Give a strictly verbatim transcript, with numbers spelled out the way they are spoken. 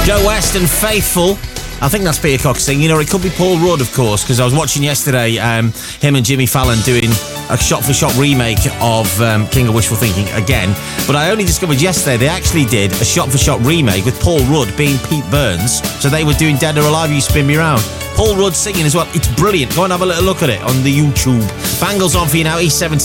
Joe West and Faithful. I think that's Peter Cox singing, or it could be Paul Rudd, of course, because I was watching yesterday um, him and Jimmy Fallon doing a shot-for-shot remake of um, King of Wishful Thinking again. But I only discovered yesterday they actually did a shot-for-shot remake with Paul Rudd being Pete Burns. So they were doing Dead or Alive, You Spin Me Round. Paul Rudd singing as well. It's brilliant. Go and have a little look at it on the YouTube. Bangles on for you now, E seventeen.